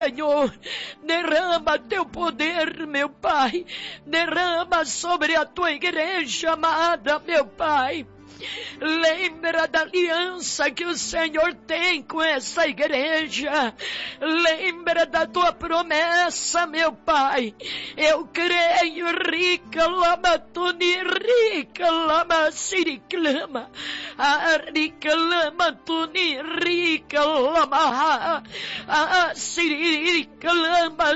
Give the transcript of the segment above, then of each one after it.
Senhor, derrama teu poder, meu Pai, derrama sobre a tua igreja amada, meu Pai. Lembra da aliança que o Senhor tem com essa igreja. Lembra da tua promessa, meu Pai. Eu creio, rica lama tuni, rica lama siriclama, rica lama tuni, rica lama, siriclama,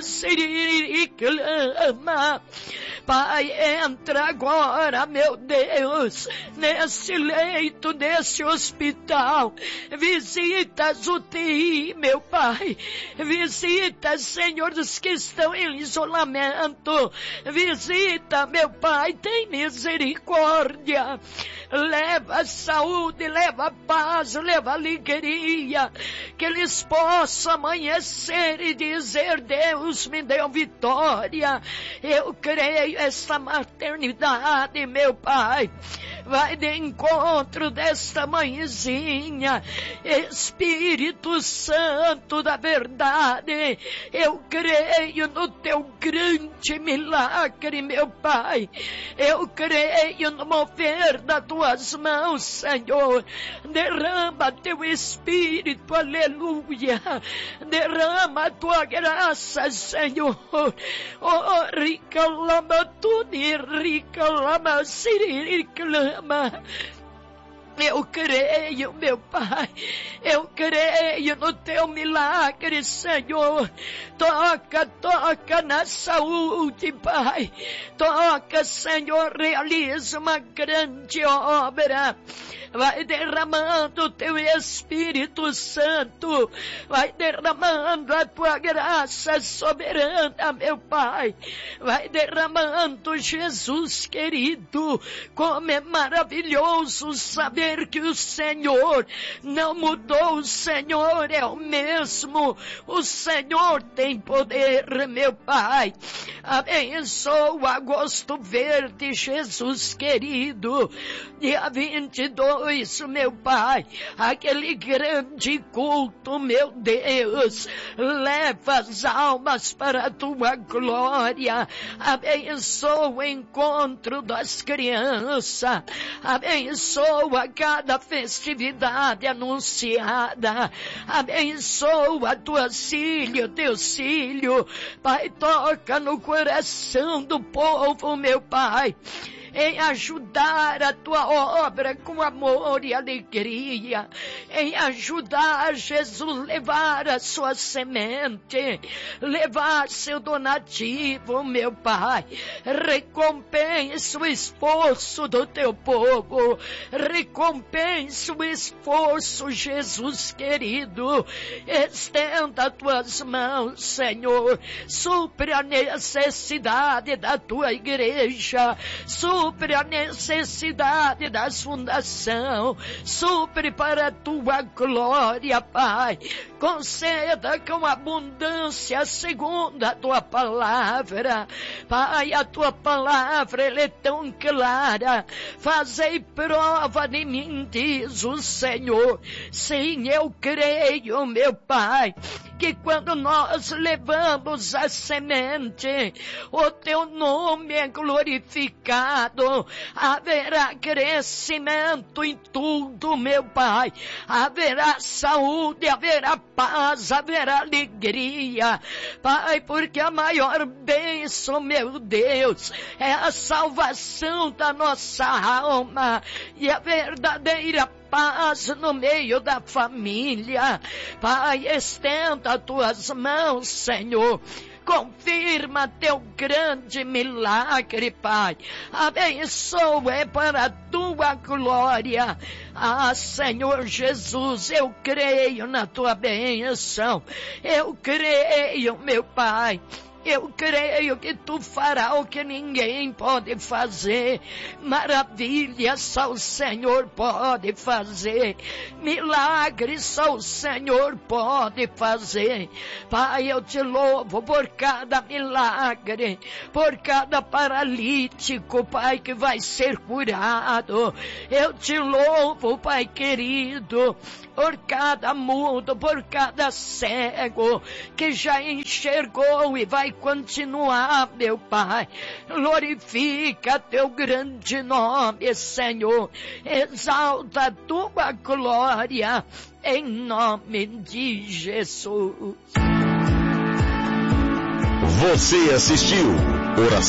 siriclama. Pai, entra agora, meu Deus, nesse leito, nesse hospital. Visita as UTI, meu Pai. Visita, Senhor, os que estão em isolamento. Visita, meu Pai, tem misericórdia. Leva saúde, leva paz, leva alegria. Que eles possam amanhecer e dizer: Deus me deu vitória. Eu creio essa maternidade, meu Pai. Vai de encontro desta mãezinha. Espírito Santo da verdade, eu creio no teu grande milagre, meu Pai. Eu creio no mover das tuas mãos, Senhor. Derrama teu Espírito, aleluia. Derrama a tua graça, Senhor. Oh, rica lama tuni, rica lama siriclama. Eu creio, meu Pai, eu creio no teu milagre, Senhor. Toca na saúde, Pai. Toca, Senhor, realiza uma grande obra. Vai derramando o teu Espírito Santo. Vai derramando a tua graça soberana, meu Pai. Vai derramando, Jesus querido. Como é maravilhoso saber que o Senhor não mudou. O Senhor é o mesmo. O Senhor tem poder, meu Pai. Abençoa Agosto Verde, Jesus querido. Dia 22, meu Pai, aquele grande culto, meu Deus, leva as almas para a tua glória. Abençoa o encontro das crianças. Abençoa cada festividade anunciada. Abençoa a tua filha, teu filho. Pai, toca no coração do povo, meu Pai, em ajudar a tua obra com amor e alegria, em ajudar, Jesus, levar a sua semente, levar seu donativo, meu Pai. Recompensa o esforço do teu povo, recompensa o esforço, Jesus querido. Estenda as tuas mãos, Senhor, supre a necessidade da tua igreja, supre a necessidade das fundação, supre para a tua glória, Pai. Conceda com abundância segundo a tua palavra. Pai, a tua palavra ela é tão clara. Fazei prova de mim, diz o Senhor. Sim, eu creio, meu Pai, que quando nós levamos a semente, o teu nome é glorificado. Haverá crescimento em tudo, meu Pai. Haverá saúde, haverá paz, haverá alegria, Pai, porque a maior bênção, meu Deus, é a salvação da nossa alma e a verdadeira paz no meio da família. Pai, estenda as tuas mãos, Senhor. Confirma teu grande milagre, Pai. Abençoa é para a tua glória. Ah, Senhor Jesus, eu creio na tua bênção. Eu creio, meu Pai. Eu creio que tu farás o que ninguém pode fazer. Maravilhas só o Senhor pode fazer. Milagres só o Senhor pode fazer. Pai, eu te louvo por cada milagre, por cada paralítico, Pai, que vai ser curado. Eu te louvo, Pai querido, por cada mudo, por cada cego que já enxergou e vai continuar, meu Pai. Glorifica teu grande nome, Senhor. Exalta a tua glória em nome de Jesus. Você assistiu Oração